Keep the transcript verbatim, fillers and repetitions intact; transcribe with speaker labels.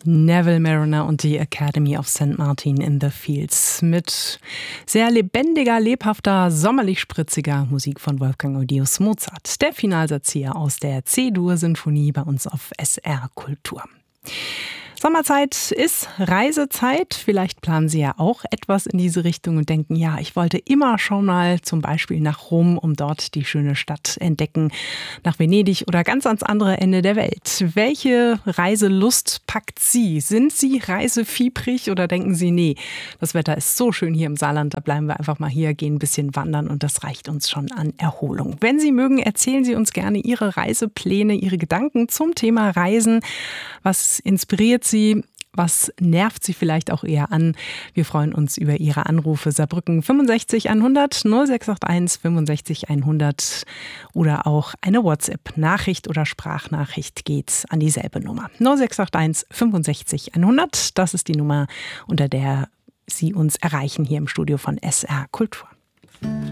Speaker 1: Neville Mariner und die Academy of Saint Martin in the Fields mit sehr lebendiger, lebhafter, sommerlich spritziger Musik von Wolfgang Amadeus Mozart. Der Finalsatz hier aus der C-Dur-Sinfonie bei uns auf S R Kultur. Sommerzeit ist Reisezeit. Vielleicht planen Sie ja auch etwas in diese Richtung und denken, ja, ich wollte immer schon mal zum Beispiel nach Rom, um dort die schöne Stadt entdecken, nach Venedig oder ganz ans andere Ende der Welt. Welche Reiselust packt Sie? Sind Sie reisefiebrig oder denken Sie, nee, das Wetter ist so schön hier im Saarland, da bleiben wir einfach mal hier, gehen ein bisschen wandern und das reicht uns schon an Erholung. Wenn Sie mögen, erzählen Sie uns gerne Ihre Reisepläne, Ihre Gedanken zum Thema Reisen. Was inspiriert Sie? Was nervt Sie vielleicht auch eher an? Wir freuen uns über Ihre Anrufe. Saarbrücken fünfundsechzig hundert, null sechs acht eins fünfundsechzig hundert oder auch eine WhatsApp-Nachricht oder Sprachnachricht geht an dieselbe Nummer. null sechs acht eins fünfundsechzig hundert, das ist die Nummer, unter der Sie uns erreichen hier im Studio von S R Kultur.